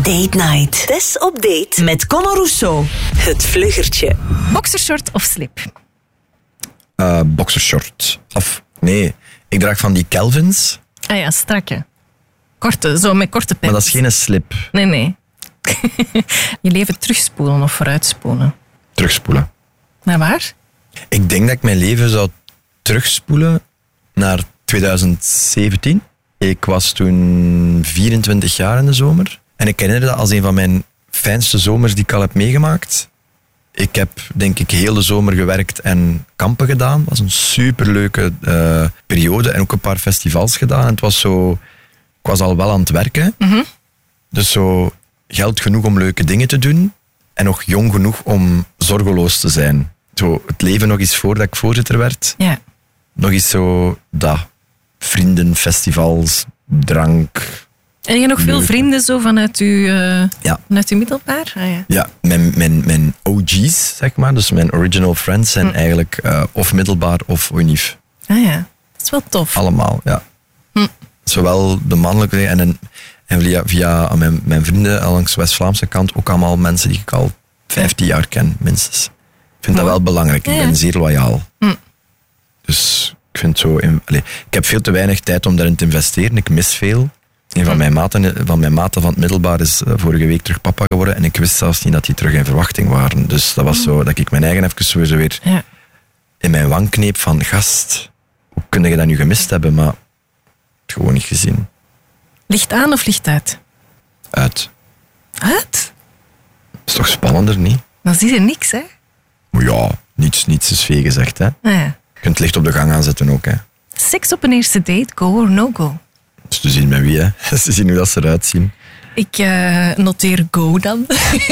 Date Night. Tess op date met Conor Rousseau. Het vluggertje. Boxershort of slip? Boxershort. Of, nee, ik draag van die Calvins. Ah ja, strakke. Korte, zo met korte pens. Maar dat is geen slip. Nee. Je leven terugspoelen of vooruitspoelen? Terugspoelen. Naar waar? Ik denk dat ik mijn leven zou terugspoelen naar 2017. Ik was toen 24 jaar in de zomer. En ik herinner dat als een van mijn fijnste zomers die ik al heb meegemaakt. Ik heb, denk ik, heel de zomer gewerkt en kampen gedaan. Het was een superleuke periode. En ook een paar festivals gedaan. En het was zo... Ik was al wel aan het werken. Mm-hmm. Dus zo geld genoeg om leuke dingen te doen. En nog jong genoeg om zorgeloos te zijn. Zo het leven nog eens voordat ik voorzitter werd. Ja. Nog eens zo dat. Vrienden, festivals, drank. En je nog veel Leuk. vrienden zo vanuit uw middelbaar? Ah, ja. Ja, mijn OG's, zeg maar. Dus mijn original friends zijn eigenlijk of middelbaar of unief. Ah ja, dat is wel tof. Allemaal, ja. Zowel de mannelijke en via mijn vrienden langs de West-Vlaamse kant ook allemaal mensen die ik al 15 jaar ken, minstens. Ik vind dat wel belangrijk. Ik ben zeer loyaal. Dus ik vind zo... ik heb veel te weinig tijd om daarin te investeren. Ik mis veel. Een van mijn maten van het middelbaar is vorige week terug papa geworden. En ik wist zelfs niet dat die terug in verwachting waren. Dus dat was zo dat ik mijn eigen even sowieso weer in mijn wang kneep van... Gast, hoe kun je dat nu gemist hebben? Maar het gewoon niet gezien. Licht aan of licht uit? Uit. Uit? Is toch spannender, niet? Dan zie je niks, hè? Maar ja, niets is vee gezegd, hè. Ah, ja. Je kunt het licht op de gang aanzetten ook, hè. Seks op een eerste date, go or no go? Dus te zien met wie, hè. Dus te zien hoe dat ze eruit zien. Ik noteer go dan.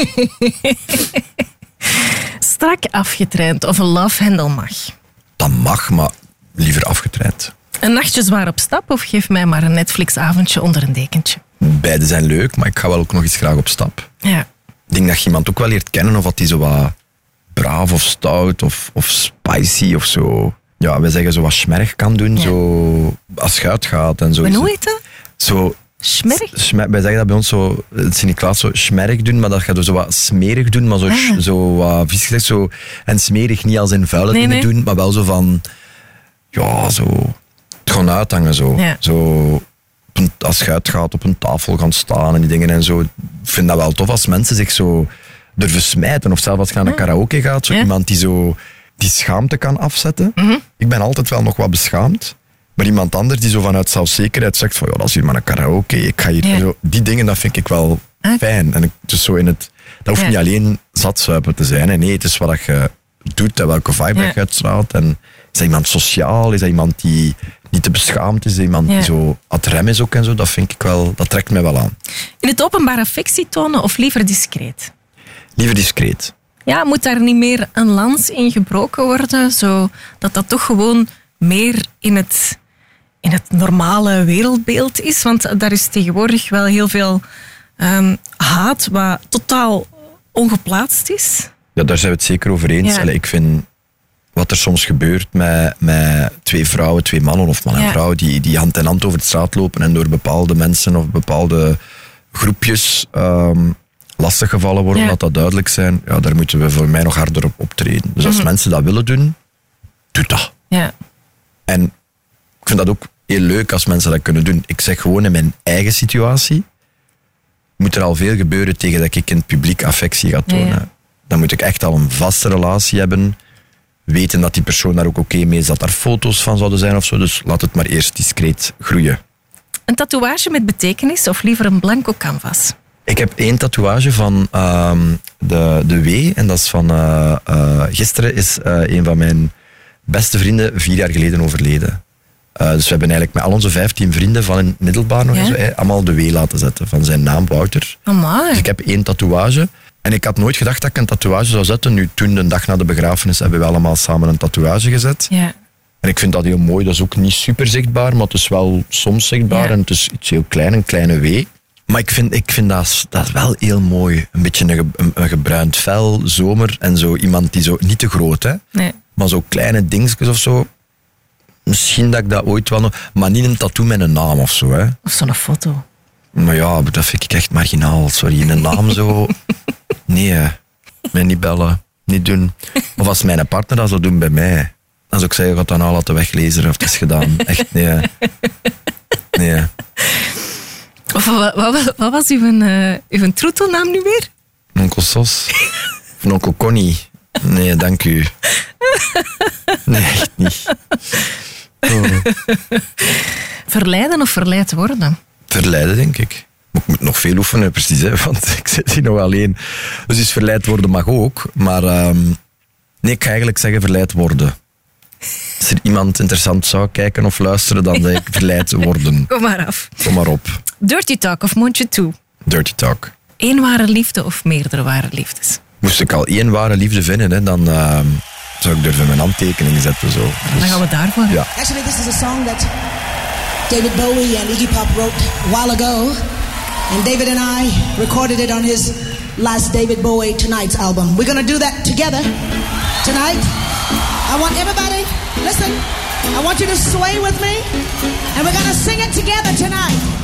Strak afgetraind of een love handle mag? Dat mag, maar liever afgetraind. Een nachtje zwaar op stap of geef mij maar een Netflix-avondje onder een dekentje? Beide zijn leuk, maar ik ga wel ook nog eens graag op stap. Ja. Ik denk dat je iemand ook wel leert kennen of dat die zo wat braaf of stout of spicy of zo. Ja, wij zeggen zo wat schmerrig kan doen, zo als je uitgaat en zo. En hoe heet dat? Zo... Schmerrig? Wij zeggen dat bij ons zo, het Sint-Niklaas zo schmerrig doen, maar dat gaat zo wat smerig doen, maar zo wat vies gezegd, zo. En smerig niet als in vuile dingen doen, maar wel zo van, ja, zo, het gewoon uithangen zo. Ja. Zo als je uitgaat op een tafel gaan staan en die dingen en zo. Ik vind dat wel tof als mensen zich zo durven smijten, of zelfs als je naar een karaoke gaat, zo iemand die zo die schaamte kan afzetten. Ik ben altijd wel nog wat beschaamd. Maar iemand anders die zo vanuit zelfzekerheid zegt van ja, dat is hier maar een karaoke, ik ga hier... Zo, die dingen, dat vind ik wel fijn. En dus zo dat hoeft niet alleen zatzuipen te zijn. Hè. Nee, het is wat je doet en welke vibe dat je uitstraalt. En is dat iemand sociaal? Is dat iemand die niet te beschaamd is? Is dat iemand die zo ad rem is ook en zo? Dat vind ik wel, dat trekt mij wel aan. In het openbaar affectie tonen of liever discreet? Liever discreet. Ja, moet daar niet meer een lans in gebroken worden? Zodat dat toch gewoon meer in het normale wereldbeeld is. Want daar is tegenwoordig wel heel veel haat wat totaal ongeplaatst is. Ja, daar zijn we het zeker over eens. Ja. Allee, ik vind wat er soms gebeurt met twee vrouwen, twee mannen of man en vrouw die hand in hand over de straat lopen en door bepaalde mensen of bepaalde groepjes lastiggevallen worden, dat dat duidelijk zijn, ja, daar moeten we voor mij nog harder op optreden. Dus als mensen dat willen doen, doe dat. Ja. En ik vind dat ook heel leuk als mensen dat kunnen doen. Ik zeg gewoon in mijn eigen situatie, moet er al veel gebeuren tegen dat ik in het publiek affectie ga tonen. Ja. Dan moet ik echt al een vaste relatie hebben, weten dat die persoon daar ook oké mee is, dat daar foto's van zouden zijn of zo. Dus laat het maar eerst discreet groeien. Een tatoeage met betekenis of liever een blanco canvas? Ik heb 1 tatoeage van de W. En dat is van... gisteren is een van mijn beste vrienden 4 jaar geleden overleden. Dus we hebben eigenlijk met al onze 15 vrienden van in het middelbaar nog eens, allemaal de W laten zetten. Van zijn naam, Wouter. Amai. Dus ik heb 1 tatoeage. En ik had nooit gedacht dat ik een tatoeage zou zetten. Nu, toen, de dag na de begrafenis, hebben we allemaal samen een tatoeage gezet. Ja. En ik vind dat heel mooi. Dat is ook niet super zichtbaar, maar het is wel soms zichtbaar. En het is iets heel klein, een kleine W. Maar ik vind dat wel heel mooi. Een beetje een gebruind vel, zomer en zo. Iemand die zo, niet te groot, hè. Nee. Maar zo kleine dingetjes of zo. Misschien dat ik dat ooit wel nog... Maar niet een tattoo met een naam of zo, hè. Of zo'n foto. Maar ja, dat vind ik echt marginaal. Sorry, een naam zo... Nee, mij niet bellen. Niet doen. Of als mijn partner dat zou doen bij mij, dan zou ik zeggen, ga dan al laten weglezen of het is gedaan. Echt, nee. Of wat was uw troetelnaam nu weer? Onkel Sos. Of onkel Connie. Nee, dank u. Nee, echt niet. Oh. Verleiden of verleid worden? Verleiden, denk ik. Maar ik moet nog veel oefenen, precies, hè, want ik zit hier nog alleen. Dus verleid worden mag ook, maar nee, ik ga eigenlijk zeggen verleid worden. Als er iemand interessant zou kijken of luisteren, dan zeg ik verleid worden. Kom maar af. Kom maar op. Dirty talk of mondje toe? Dirty talk. 1 ware liefde of meerdere ware liefdes? Moest ik al 1 ware liefde vinden, hè, dan zou ik durven mijn handtekening zetten. Zo. Dus, dan gaan we daarvoor. Ja. Actually, this is a song that David Bowie and Iggy Pop wrote a while ago. And David and I recorded it on his last David Bowie Tonight's album. We're going to do that together tonight. I want everybody, listen, I want you to sway with me. And we're going to sing it together tonight.